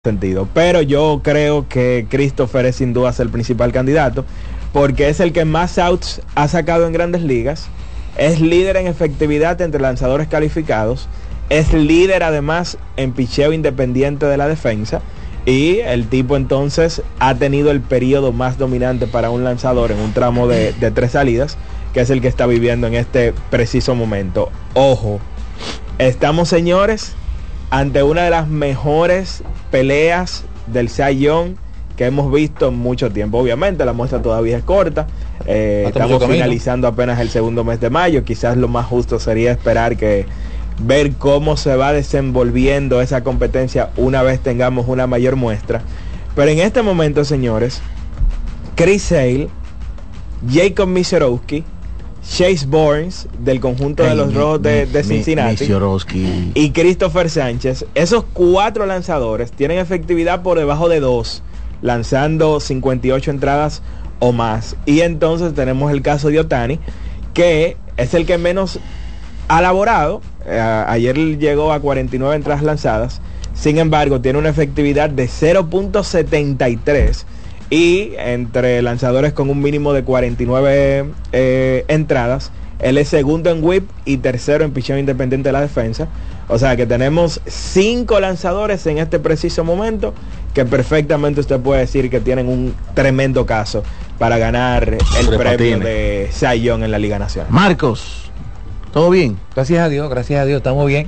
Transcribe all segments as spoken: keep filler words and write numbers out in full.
sentido, pero yo creo que Christopher es sin duda el principal candidato porque es el que más outs ha sacado en Grandes Ligas, es líder en efectividad entre lanzadores calificados, es líder además en picheo independiente de la defensa y el tipo entonces ha tenido el periodo más dominante para un lanzador en un tramo de, de tres salidas, que es el que está viviendo en este preciso momento. Ojo, estamos, señores, ante una de las mejores peleas del Cy Young que hemos visto en mucho tiempo. Obviamente la muestra todavía es corta, eh, estamos finalizando apenas el segundo mes de mayo. Quizás lo más justo sería esperar que ver cómo se va desenvolviendo esa competencia una vez tengamos una mayor muestra. Pero en este momento, señores, Chris Sale, Jacob Misiorowski, Chase Burns del conjunto de los Rojos de, de Cincinnati y Christopher Sánchez, esos cuatro lanzadores tienen efectividad por debajo de dos, lanzando cincuenta y ocho entradas o más. Y entonces tenemos el caso de Ohtani, que es el que menos ha laborado. eh, ayer llegó a cuarenta y nueve entradas lanzadas, sin embargo tiene una efectividad de cero punto setenta y tres, y entre lanzadores con un mínimo de cuarenta y nueve eh, entradas, él es segundo en whip y tercero en picheo independiente de la defensa. O sea que tenemos cinco lanzadores en este preciso momento que perfectamente usted puede decir que tienen un tremendo caso para ganar el premio de Cy Young en la Liga Nacional. Marcos, ¿todo bien? Gracias a Dios, gracias a Dios, estamos bien.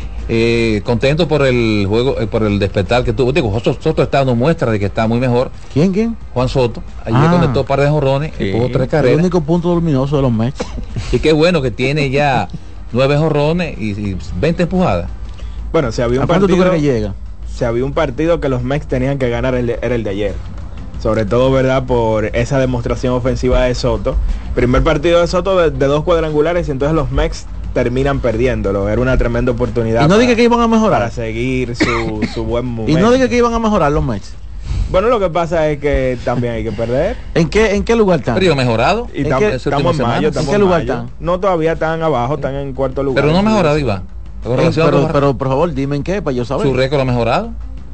Eh, contento por el juego, eh, por el despertar que tuvo. Digo, Soto, Soto está dando muestra de que está muy mejor. ¿Quién, quién? Juan Soto. Ayer Ah, conectó un par de jonrones y puso tres carreras. El único punto luminoso de los Mets. Y qué bueno que tiene ya nueve jonrones y, y veinte empujadas. Bueno, si había un ¿A cuánto partido tú crees que llega? Si había un partido que los Mets tenían que ganar, el de, era el de ayer. Sobre todo, ¿verdad?, por esa demostración ofensiva de Soto. Primer partido de Soto de, de dos cuadrangulares y entonces los Mets terminan perdiéndolo. Era una tremenda oportunidad. Y no diga que iban a mejorar. Para seguir su, su buen momento. Y no diga que iban a mejorar los Mets. Bueno, lo que pasa es que también hay que perder. ¿En qué, en qué lugar están? Pero mejorado. Y tam qué, estamos en mayo. Estamos ¿En qué en lugar mayo. están? No, todavía están abajo, están en cuarto lugar. Pero no ha mejorado, Iván. Eh, pero, pero por favor, dime en qué, para yo saber. ¿Su récord ha mejorado?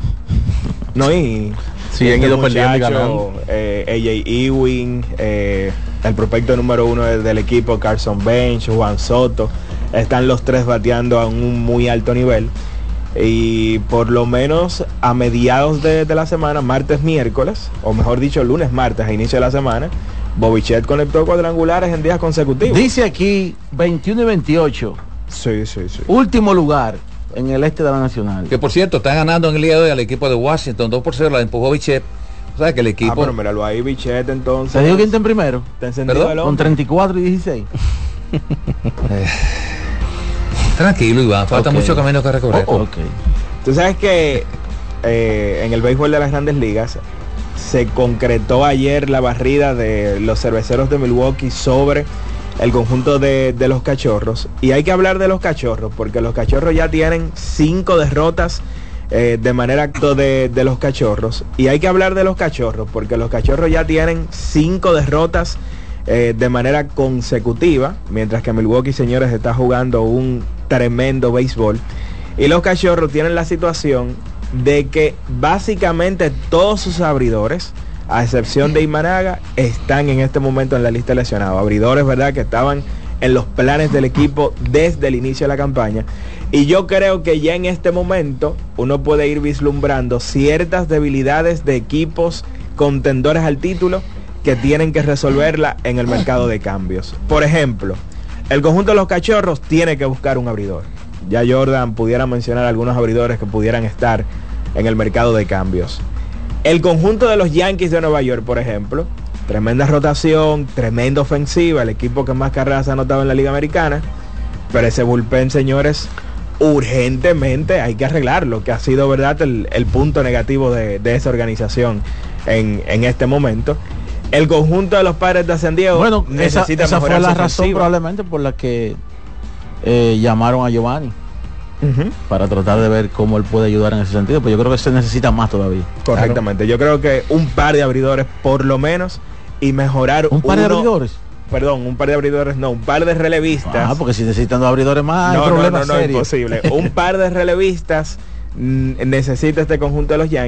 No, y sí, han ido perdiendo y ganando. Eh, A J Ewing, eh, el prospecto número uno del, del equipo, Carson Bench, Juan Soto, están los tres bateando a un muy alto nivel. Y por lo menos a mediados de, de la semana, martes, miércoles, o mejor dicho, lunes, martes, a inicio de la semana, Bobichet conectó cuadrangulares en días consecutivos. Dice aquí veintiuno y veintiocho. Sí, sí, sí. Último lugar en el este de la Nacional. Que por cierto, están ganando en el día de hoy al equipo de Washington, dos por cero, la empujó Bichet. O sea que el equipo... Ah, pero míralo ahí, Bichet, entonces. ¿Te digo quién está en primero? ¿Te encendido el Con treinta y cuatro y dieciséis. eh, tranquilo, Iván, falta okay. mucho camino que recorrer. Oh, okay. Tú sabes que eh, en el béisbol de las Grandes Ligas se concretó ayer la barrida de los Cerveceros de Milwaukee sobre el conjunto de, de los Cachorros, y hay que hablar de los Cachorros porque los Cachorros ya tienen cinco derrotas eh, de manera acto de, de los Cachorros, y hay que hablar de los Cachorros porque los Cachorros ya tienen cinco derrotas eh, de manera consecutiva, mientras que Milwaukee, señores, está jugando un tremendo béisbol, y los Cachorros tienen la situación de que básicamente todos sus abridores, a excepción de Imanaga, están en este momento en la lista de lesionados. Abridores, ¿verdad?, que estaban en los planes del equipo desde el inicio de la campaña. Y yo creo que ya en este momento uno puede ir vislumbrando ciertas debilidades de equipos contendores al título que tienen que resolverla en el mercado de cambios. Por ejemplo, el conjunto de los Cachorros tiene que buscar un abridor. Ya Jordan pudiera mencionar algunos abridores que pudieran estar en el mercado de cambios. El conjunto de los Yankees de Nueva York, por ejemplo, tremenda rotación, tremenda ofensiva, el equipo que más carreras ha anotado en la Liga Americana, pero ese bullpen, señores, urgentemente hay que arreglarlo, que ha sido, verdad, el, el punto negativo de, de esa organización en, en este momento. El conjunto de los Padres de San Diego, bueno, necesita esa, esa fue la ofensiva. razón probablemente por la que eh, llamaron a Giovanni. Uh-huh. Para tratar de ver cómo él puede ayudar en ese sentido, pues yo creo que se necesita más todavía. Correctamente, claro. Yo creo que un par de abridores por lo menos y mejorar un par uno, de abridores. Perdón, un par de abridores, no, un par de relevistas. Ah, porque si necesitan dos abridores más, no, hay no, problemas no, no, serios. imposible. Un par de relevistas necesita este conjunto de los Yankees.